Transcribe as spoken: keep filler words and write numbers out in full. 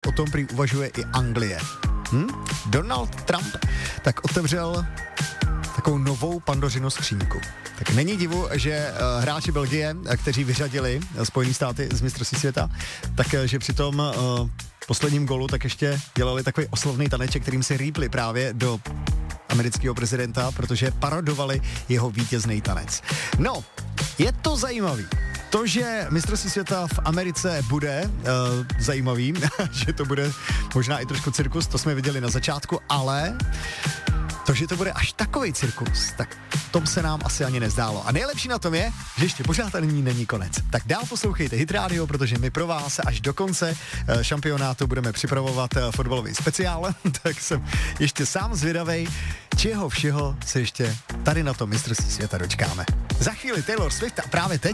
o tom prý uvažuje i Anglie. Hm? Donald Trump tak otevřel takovou novou Pandořinu skříňku. Tak není divu, že uh, hráči Belgie, kteří vyřadili Spojené státy z mistrovství světa, tak že při tom uh, posledním golu tak ještě dělali takový oslovný taneček, kterým si rýpli právě do amerického prezidenta, protože parodovali jeho vítězný tanec. No, je to zajímavý. To, že mistrovství světa v Americe bude uh, zajímavý, že to bude možná i trošku cirkus, to jsme viděli na začátku, ale to, že to bude až takovej cirkus, tak tom se nám asi ani nezdálo. A nejlepší na tom je, že ještě pořád není, není konec. Tak dál poslouchejte Hit Radio, protože my pro vás až do konce uh, šampionátu budeme připravovat uh, fotbalový speciál, tak jsem ještě sám zvědavej, čeho všeho se ještě tady na tom mistrovství světa dočkáme. Za chvíli Taylor Swift a právě teď